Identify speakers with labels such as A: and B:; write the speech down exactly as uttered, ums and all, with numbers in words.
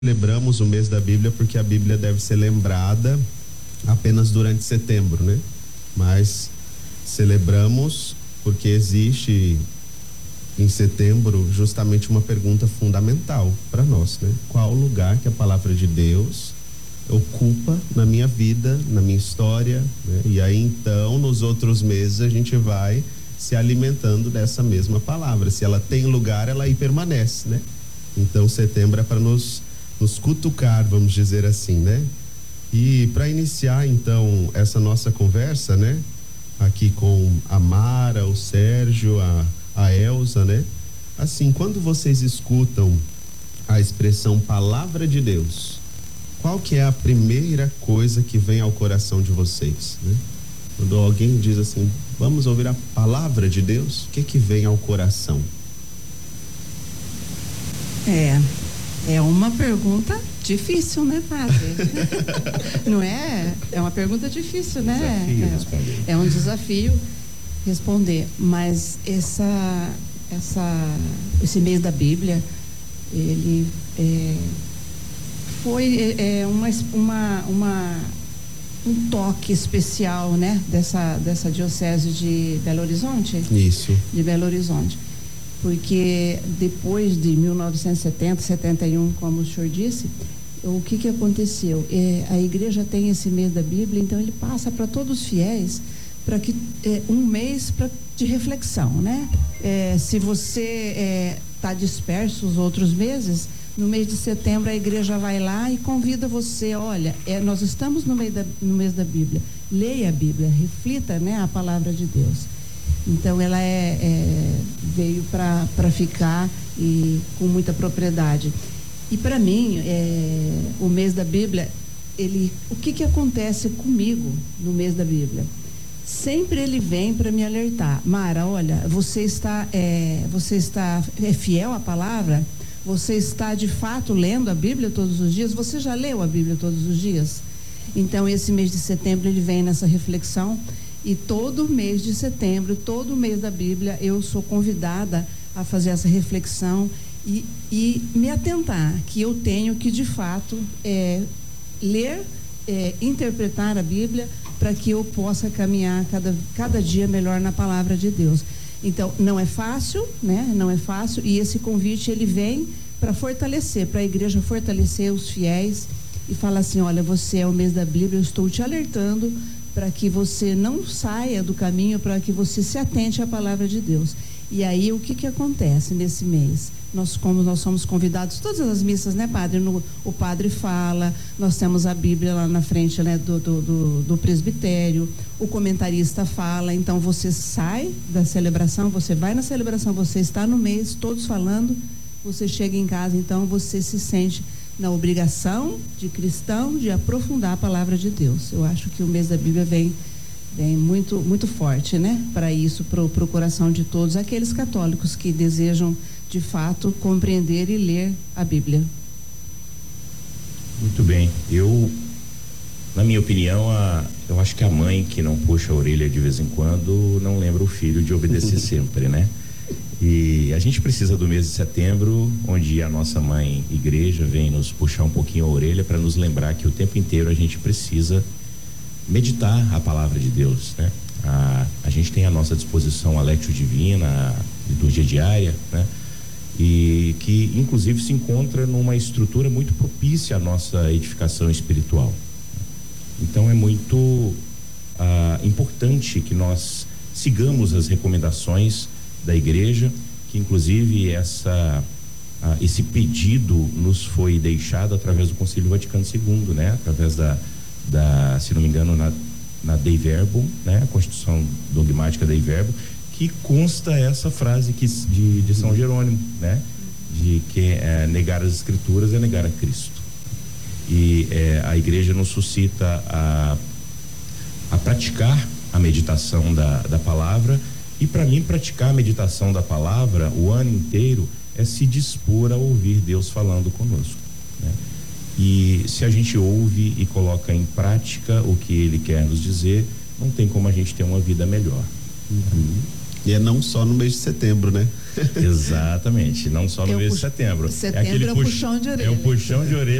A: celebramos o mês da Bíblia porque a Bíblia deve ser lembrada apenas durante setembro, né? Mas celebramos porque existe em setembro justamente uma pergunta fundamental para nós, né? Qual o lugar que a palavra de Deus ocupa na minha vida, na minha história, né? E aí então nos outros meses a gente vai se alimentando dessa mesma palavra. Se ela tem lugar, ela aí permanece, né? Então setembro é para nos nos cutucar, vamos dizer assim, né? E para iniciar então essa nossa conversa, né? Aqui com a Mara, o Sérgio, a, a Elza, né? Assim, quando vocês escutam a expressão palavra de Deus, qual que é a primeira coisa que vem ao coração de vocês, né? Quando alguém diz assim, vamos ouvir a palavra de Deus, o que que vem ao coração?
B: É, é uma pergunta difícil, né, padre? Não é? É uma pergunta difícil, né?
C: Desafio
B: é, é um desafio responder, mas essa, essa, esse mês da Bíblia, ele é, foi é, uma, uma, uma, um toque especial, né? Dessa, dessa diocese de Belo Horizonte?
A: Isso.
B: De Belo Horizonte. Porque depois de mil novecentos e setenta, setenta e um, como o senhor disse, o que que aconteceu? É, a igreja tem esse mês da Bíblia, então ele passa para todos os fiéis para que é, um mês pra, de reflexão, né? É, se você está é, disperso os outros meses, no mês de setembro a igreja vai lá e convida você, olha, é, nós estamos no mês, da, no mês da Bíblia, leia a Bíblia, reflita, né, a palavra de Deus. Então ela é, é, veio para ficar e com muita propriedade. E para mim, é, o mês da Bíblia, ele, o que que acontece comigo no mês da Bíblia? Sempre ele vem para me alertar. Mara, olha, você está, é, você está é fiel à palavra? Você está de fato lendo a Bíblia todos os dias? Você já leu a Bíblia todos os dias? Então esse mês de setembro ele vem nessa reflexão. E todo mês de setembro, todo mês da Bíblia, eu sou convidada a fazer essa reflexão e, e me atentar que eu tenho que, de fato, é, ler, é, interpretar a Bíblia para que eu possa caminhar cada, cada dia melhor na palavra de Deus. Então, não é fácil, né? Não é fácil, e esse convite, ele vem para fortalecer, para a igreja fortalecer os fiéis e falar assim, olha, você é o mês da Bíblia, eu estou te alertando para que você não saia do caminho, para que você se atente à palavra de Deus. E aí, o que que acontece nesse mês? Nós, como nós somos convidados, todas as missas, né, padre? No, o padre fala, nós temos a Bíblia lá na frente, né, do, do, do, do presbitério, o comentarista fala, então você sai da celebração, você vai na celebração, você está no mês, todos falando, você chega em casa, então você se sente na obrigação de cristão de aprofundar a palavra de Deus. Eu acho que o mês da Bíblia vem, vem muito, muito forte, né? Para isso, para o coração de todos aqueles católicos que desejam, de fato, compreender e ler a Bíblia.
C: Muito bem. Eu, na minha opinião, a, eu acho que a mãe que não puxa a orelha de vez em quando não lembra o filho de obedecer sempre, né? E a gente precisa do mês de setembro, onde a nossa mãe igreja vem nos puxar um pouquinho a orelha para nos lembrar que o tempo inteiro a gente precisa meditar a palavra de Deus, né? A, a gente tem à nossa disposição a Lectio Divina, a liturgia diária, né? E que inclusive se encontra numa estrutura muito propícia à nossa edificação espiritual. Então é muito ah, importante que nós sigamos as recomendações da igreja, que inclusive essa ah, esse pedido nos foi deixado através do Concílio Vaticano segundo, né? Através da, da se não me engano, na, na Dei Verbum, né? A Constituição Dogmática Dei Verbum, que consta essa frase que, de, de São Jerônimo, né? De que é, negar as Escrituras é negar a Cristo. E é, a igreja nos suscita a, a praticar a meditação da, da palavra. E para mim, praticar a meditação da palavra o ano inteiro é se dispor a ouvir Deus falando conosco, né? E se a gente ouve e coloca em prática o que Ele quer nos dizer, não tem como a gente ter uma vida melhor.
A: Uhum. E é não só no mês de setembro, né?
C: Exatamente, não só no
B: É o
C: mês de
B: pux-
C: setembro.
B: setembro
C: é aquele
B: é o
C: pux-
B: puxão de orelha.
C: É o puxão de orelha.